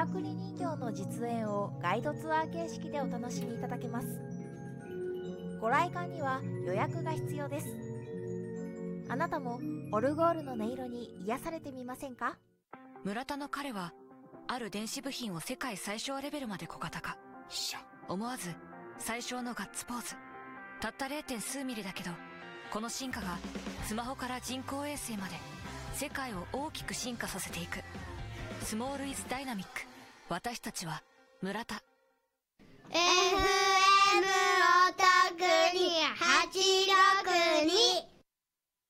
からくり人形の実演をガイドツアー形式でお楽しみいただけます。ご来館には予約が必要です。あなたもオルゴールの音色に癒されてみませんか？ 村田の彼はある電子部品を世界最小レベルまで小型化。思わず最小のガッツポーズ。たった 0. 数ミリだけど、この進化がスマホから人工衛星まで世界を大きく進化させていく。スモールイズダイナミック。私たちは村田。 FM おとくに86